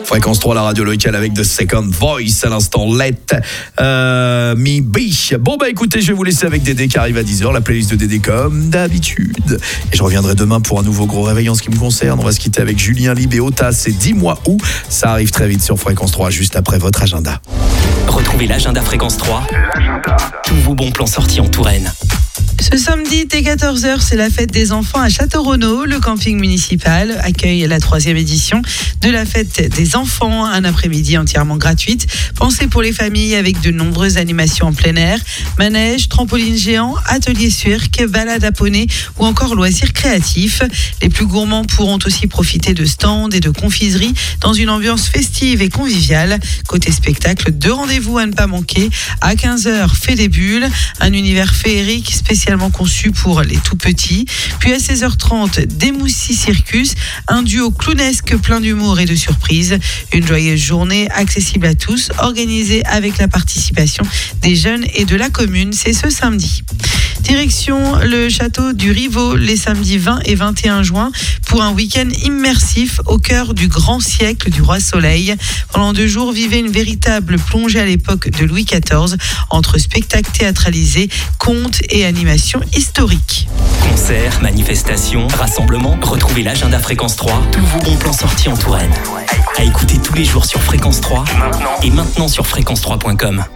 Fréquence 3, la radio locale avec The Second Voice à l'instant. Let me be. Bon écoutez, je vais vous laisser avec Dédé qui arrive à 10h, la playlist de Dédé comme d'habitude. Et je reviendrai demain pour un nouveau gros réveil en ce qui me concerne. On va se quitter avec Julien Lib et Otas et Dis-moi où. Ça arrive très vite sur Fréquence 3, juste après votre agenda. Retrouvez l'agenda Fréquence 3. Tous vos bons plans sortis en Touraine. Ce samedi, dès 14h, c'est la fête des enfants à Château-Renaud. Le camping municipal accueille la 3e édition de la fête des enfants, un après-midi entièrement gratuite. Pensée pour les familles avec de nombreuses animations en plein air, manège, trampoline géant, atelier cirque, balade à poney ou encore loisirs créatifs. Les plus gourmands pourront aussi profiter de stands et de confiseries dans une ambiance festive et conviviale. Côté spectacle, 2 rendez-vous à ne pas manquer. À 15h, Fée des Bulles, un univers féerique spécialement conçu pour les tout petits. Puis à 16h30, Démoussi Circus, un duo clownesque plein d'humour et de surprises. Une joyeuse journée accessible à tous, organisée avec la participation des jeunes et de la commune. C'est ce samedi. Direction le château du Rivaux les samedis 20 et 21 juin pour un week-end immersif au cœur du grand siècle du roi Soleil. Pendant 2 jours, vivez une véritable plongée à l'époque de Louis XIV entre spectacles théâtralisés, contes et animations historiques. Concerts, manifestations, rassemblements, retrouvez l'agenda Fréquence 3, tous vos bons plans sortis en Touraine. À écouter tous les jours sur Fréquence 3 et maintenant sur fréquence3.com.